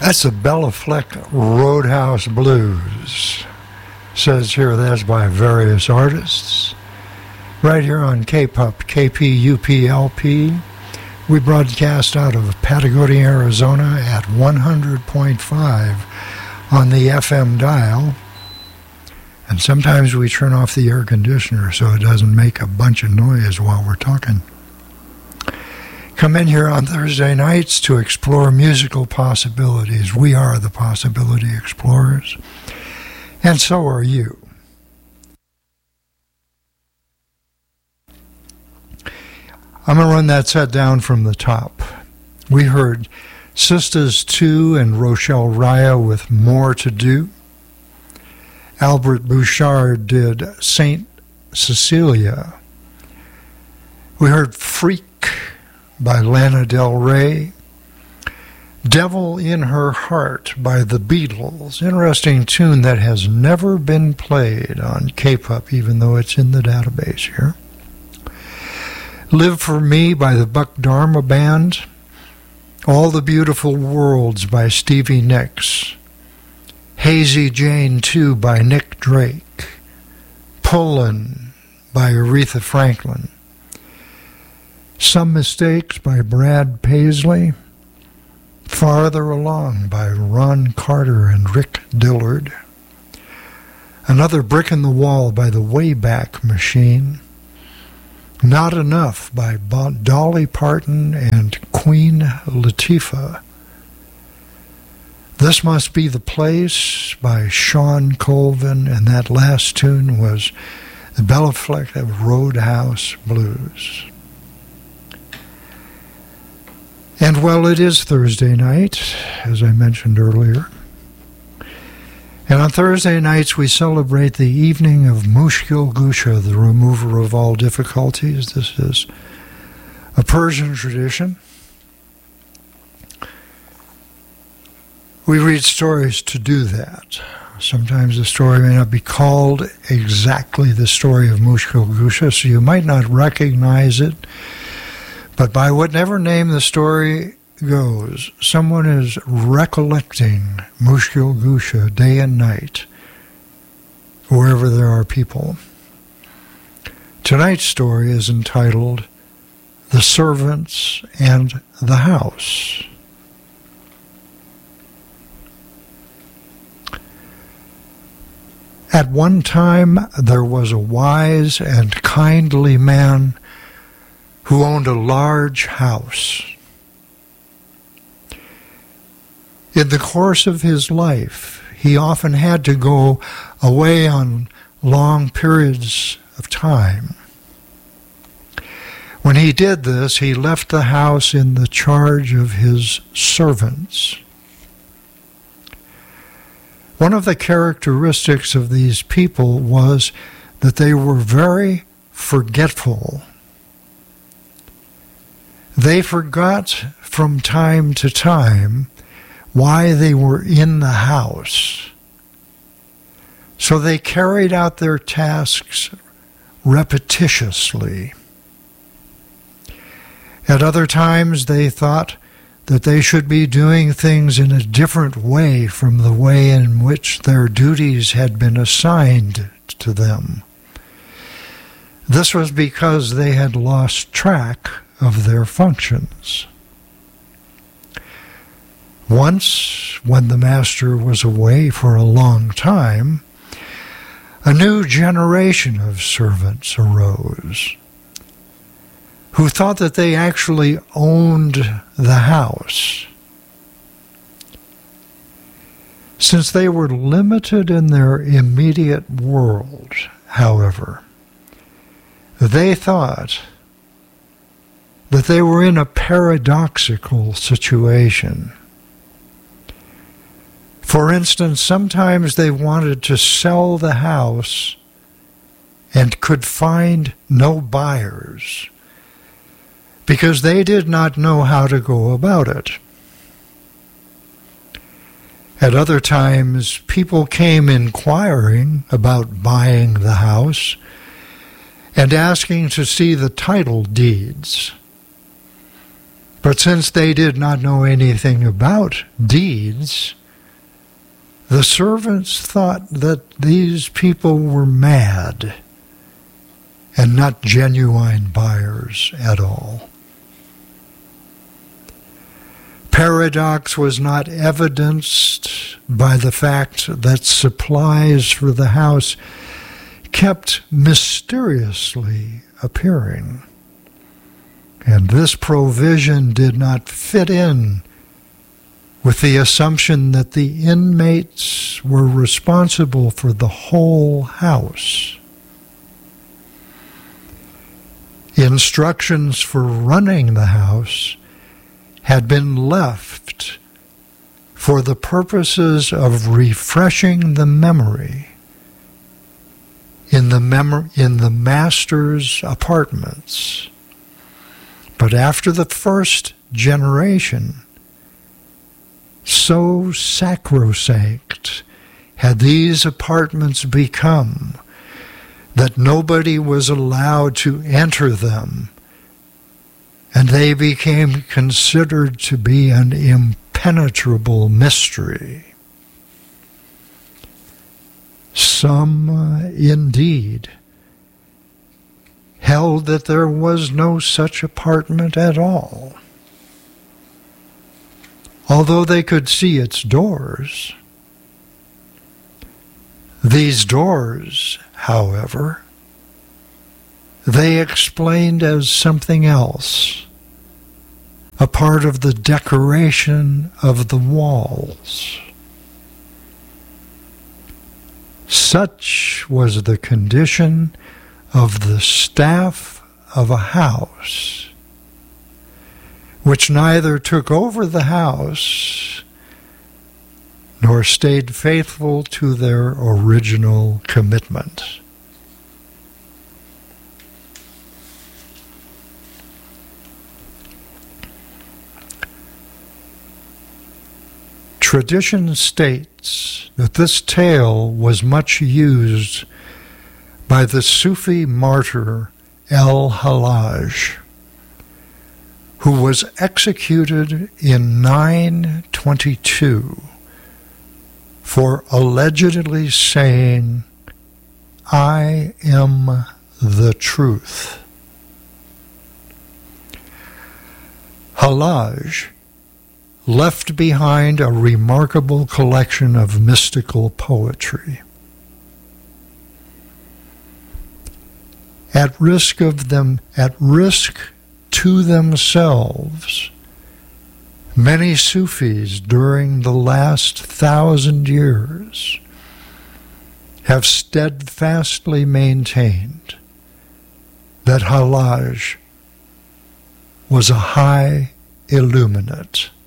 That's the Bella Fleck Roadhouse Blues. Says here that's by various artists. Right here on K-Pup, KPUPLP. We broadcast out of Patagonia, Arizona at 100.5 on the FM dial. And sometimes we turn off the air conditioner so it doesn't make a bunch of noise while we're talking. Come in here on Thursday nights to explore musical possibilities. We are the Possibility Explorers, and so are you. I'm going to run that set down from the top. We heard Sisters 2 and Rochelle Raya with More to Do. Albert Bouchard did Saint Cecilia. We heard Freak by Lana Del Rey. Devil in Her Heart by the Beatles. Interesting tune that has never been played on K-Pup, even though it's in the database here. Live for Me by the Buck Dharma Band. All the Beautiful Worlds by Stevie Nicks. Hazy Jane 2 by Nick Drake. Pullin' by Aretha Franklin. Some Mistakes by Brad Paisley. Farther Along by Ron Carter and Rick Dillard. Another Brick in the Wall by the Wayback Machine. Not Enough by Dolly Parton and Queen Latifah. This Must Be the Place by Sean Colvin, and that last tune was the Bella Fleck Roadhouse Blues. And well, it is Thursday night, as I mentioned earlier. And on Thursday nights, we celebrate the evening of Mushkil Gusha, the remover of all difficulties. This is a Persian tradition. We read stories to do that. Sometimes the story may not be called exactly the story of Mushkil Gusha, so you might not recognize it. But by whatever name the story goes, someone is recollecting Mushkil Gusha day and night, wherever there are people. Tonight's story is entitled The Servants and the House. At one time, there was a wise and kindly man who owned a large house. In the course of his life, he often had to go away on long periods of time. When he did this, he left the house in the charge of his servants. One of the characteristics of these people was that they were very forgetful. They forgot from time to time why they were in the house. So they carried out their tasks repetitiously. At other times, they thought that they should be doing things in a different way from the way in which their duties had been assigned to them. This was because they had lost track of their functions. Once, when the master was away for a long time, a new generation of servants arose who thought that they actually owned the house. Since they were limited in their immediate world, however, they thought that they were in a paradoxical situation. For instance, sometimes they wanted to sell the house and could find no buyers because they did not know how to go about it. At other times, people came inquiring about buying the house and asking to see the title deeds. But since they did not know anything about deeds, the servants thought that these people were mad and not genuine buyers at all. Paradox was not evidenced by the fact that supplies for the house kept mysteriously appearing. And this provision did not fit in with the assumption that the inmates were responsible for the whole house. Instructions for running the house had been left for the purposes of refreshing the memory in the master's apartments. But after the first generation, so sacrosanct had these apartments become that nobody was allowed to enter them, and they became considered to be an impenetrable mystery. Some, indeed, held that there was no such apartment at all, although they could see its doors. These doors, however, they explained as something else, a part of the decoration of the walls. Such was the condition of the staff of a house, which neither took over the house nor stayed faithful to their original commitment. Tradition states that this tale was much used by the Sufi martyr al-Hallaj, who was executed in 922 for allegedly saying, "I am the truth." Hallaj left behind a remarkable collection of mystical poetry. At risk to themselves, many Sufis during the last 1,000 years have steadfastly maintained that Hallaj was a high illuminate.